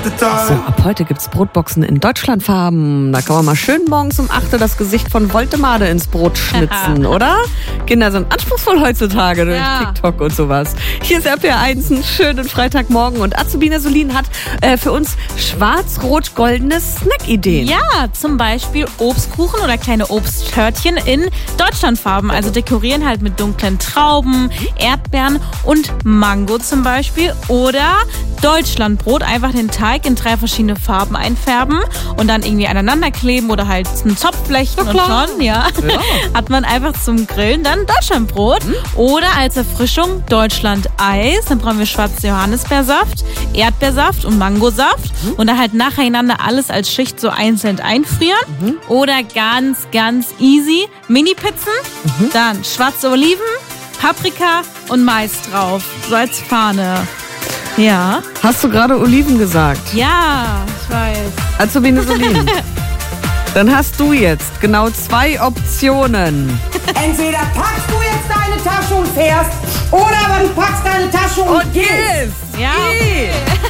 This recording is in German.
So, ab heute gibt's Brotboxen in Deutschlandfarben. Da kann man mal schön morgens um 8 Uhr das Gesicht von Voltemade ins Brot schnitzen, oder? Kinder sind anspruchsvoll heutzutage durch TikTok und sowas. Hier ist RPR1, einen schönen Freitagmorgen und Azubine Solin hat für uns schwarz-rot-goldene Snack-Ideen. Ja, zum Beispiel Obstkuchen oder kleine Obsttörtchen in Deutschlandfarben. Also dekorieren halt mit dunklen Trauben, Erdbeeren und Mango zum Beispiel. Oder Deutschlandbrot, einfach den Teig in 3 verschiedene Farben einfärben und dann irgendwie aneinander kleben oder halt einen Zopf flechten und schon, hat man einfach zum Grillen dann Deutschlandbrot. Oder als Erfrischung Deutschland-Eis. Dann brauchen wir schwarze Johannisbeersaft, Erdbeersaft und Mangosaft und dann halt nacheinander alles als Schicht so einzeln einfrieren. Oder ganz, ganz easy Mini-Pizzen, dann schwarze Oliven, Paprika und Mais drauf, so als Fahne. Ja. Hast du gerade Oliven gesagt? Ja, ich weiß. Azubine Solin. Dann hast du jetzt genau 2 Optionen. Entweder packst du jetzt deine Tasche und fährst, oder aber du packst deine Tasche und gehst. Ja. Okay.